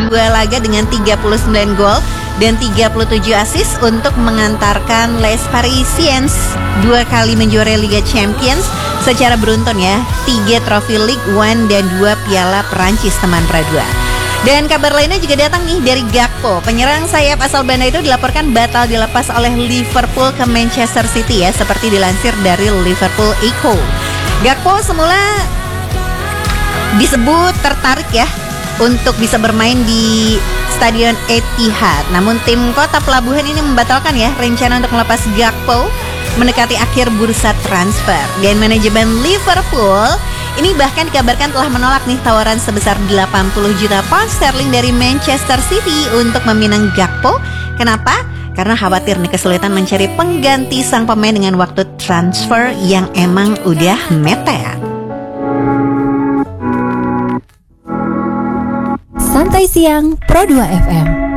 laga dengan 39 gol dan 37 assist untuk mengantarkan Les Parisiens 2 kali menjuarai Liga Champions secara beruntun ya. 3 trofi Ligue 1 dan 2 piala Perancis teman Pradua. Dan kabar lainnya juga datang nih dari Gakpo. Penyerang sayap asal Belanda itu dilaporkan batal dilepas oleh Liverpool ke Manchester City ya, seperti dilansir dari Liverpool Echo. Gakpo semula disebut tertarik ya untuk bisa bermain di Stadion Etihad. Namun tim kota pelabuhan ini membatalkan ya rencana untuk melepas Gakpo mendekati akhir bursa transfer. Dan manajemen Liverpool ini bahkan dikabarkan telah menolak nih tawaran sebesar 80 juta pound sterling dari Manchester City untuk meminang Gakpo. Kenapa? Karena khawatir nih kesulitan mencari pengganti sang pemain dengan waktu transfer yang emang udah mepet. Santai Siang Pro 2 FM.